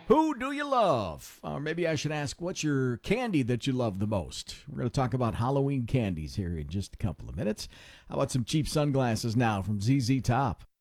Who do you love? Or maybe I should ask, what's your candy that you love the most? We're going to talk about Halloween candies here in just a couple of minutes. How about some cheap sunglasses now from ZZ Top?